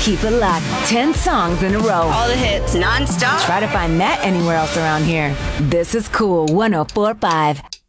Keep it locked. 10 songs in a row. All the hits, non-stop. Try to find that anywhere else around here. This is Cool 104.5.